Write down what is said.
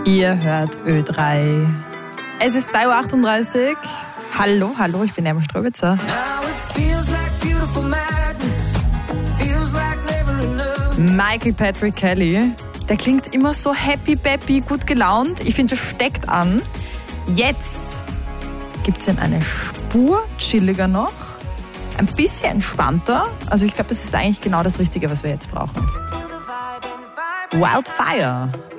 Ihr hört Ö3. Es ist 2.38 Uhr. Hallo, ich bin Emma Ströbitzer. Michael Patrick Kelly, der klingt immer so happy, gut gelaunt. Ich finde, das steckt an. Jetzt gibt es ihn eine Spur chilliger noch, ein bisschen entspannter. Also ich glaube, das ist eigentlich genau das Richtige, was wir jetzt brauchen. Wildfire.